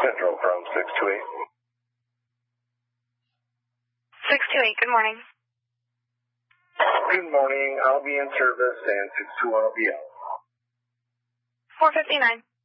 Central from 628. 628, good morning. Good morning. I'll be in service and 621 will be out. 459.